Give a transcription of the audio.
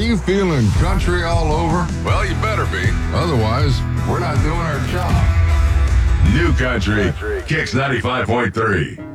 you feeling country all over? Well, you better be. Otherwise, we're not doing our job. New Country, Kicks 95.3.